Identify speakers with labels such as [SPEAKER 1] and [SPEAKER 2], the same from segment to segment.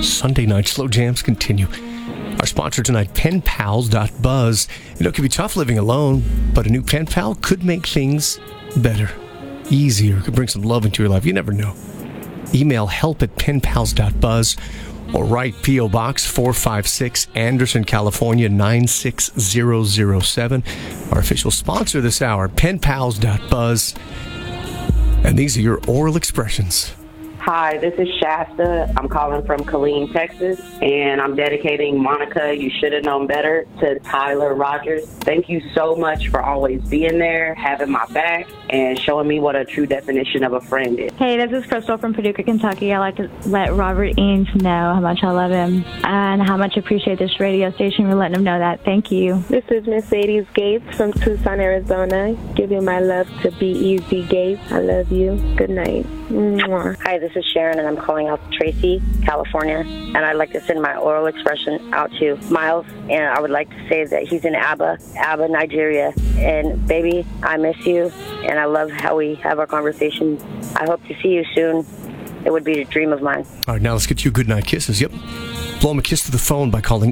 [SPEAKER 1] Sunday night slow jams continue. Our sponsor tonight, penpals.buzz. It can be tough living alone, but a new pen pal could make things better, easier, could bring some love into your life. You never know. Email help@penpals.buzz or write P.O. Box 456, Anderson, California, 96007. Our official sponsor this hour, penpals.buzz. And these are your oral expressions.
[SPEAKER 2] Hi, this is Shasta. I'm calling from Killeen, Texas, and I'm dedicating Monica, You Should Have Known Better to Tyler Rogers. Thank you so much for always being there, having my back, and showing me what a true definition of a friend is.
[SPEAKER 3] Hey, this is Crystal from Paducah, Kentucky. I'd like to let Robert Eames know how much I love him and how much I appreciate this radio station for letting him know that. Thank you.
[SPEAKER 4] This is Mercedes Gates from Tucson, Arizona. Giving my love to Be Easy Gates. I love you. Good night. Mwah.
[SPEAKER 5] Hi, this is Sharon, and I'm calling out Tracy, California, and I'd like to send my oral expression out to Miles, and I would like to say that he's in Aba, Nigeria, and baby, I miss you, and I love how we have our conversation. I hope to see you soon. It would be a dream of mine.
[SPEAKER 1] All right, now let's get you goodnight kisses. Yep. Blow him a kiss to the phone by calling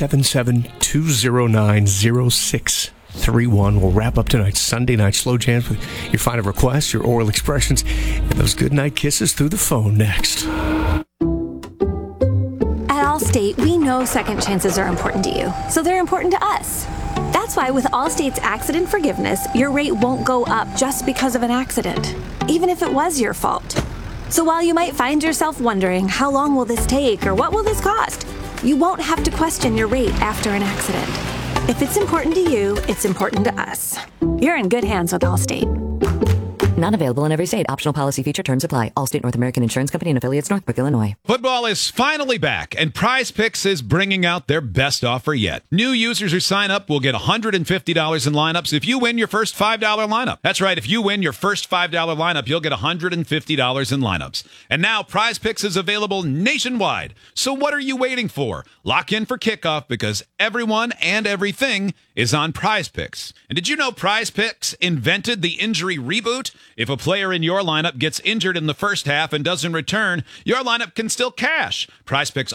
[SPEAKER 1] 877-209-0631. We'll wrap up tonight's Sunday night slow jams with your final requests, your oral expressions, and those goodnight kisses through the phone next.
[SPEAKER 6] At Allstate, we know second chances are important to you, so they're important to us. That's why with Allstate's accident forgiveness, your rate won't go up just because of an accident, even if it was your fault. So while you might find yourself wondering, how long will this take or what will this cost? You won't have to question your rate after an accident. If it's important to you, it's important to us. You're in good hands with Allstate.
[SPEAKER 7] Not available in every state. Optional policy feature terms apply. Allstate North American Insurance Company and affiliates, Northbrook, Illinois.
[SPEAKER 8] Football is finally back, and Prize Picks is bringing out their best offer yet. New users who sign up will get $150 in lineups if you win your first $5 lineup. That's right. If you win your first $5 lineup, you'll get $150 in lineups. And now Prize Picks is available nationwide. So what are you waiting for? Lock in for kickoff because everyone and everything is on Prize Picks. And did you know Prize Picks invented the injury reboot? If a player in your lineup gets injured in the first half and doesn't return, your lineup can still cash. Prize Picks